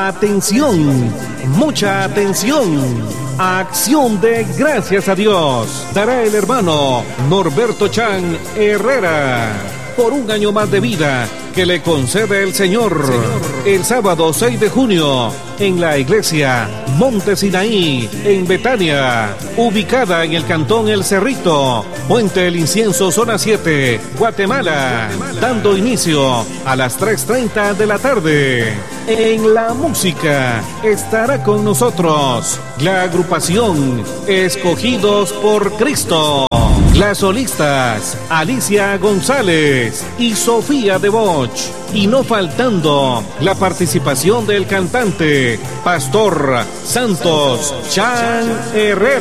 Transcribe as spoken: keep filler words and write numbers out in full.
Atención, mucha atención. Acción de gracias a Dios dará el hermano Norberto Chan Herrera por un año más de vida que le concede el Señor. Señor. El sábado seis de junio en la iglesia Monte Sinaí en Betania, ubicada en el cantón El Cerrito, Puente El Incienso, zona siete, Guatemala, dando inicio a las tres treinta de la tarde. En la música estará con nosotros la agrupación Escogidos por Cristo. Las solistas Alicia González y Sofía de Boch. Y no faltando la participación del cantante Pastor Santos Chan Herrera.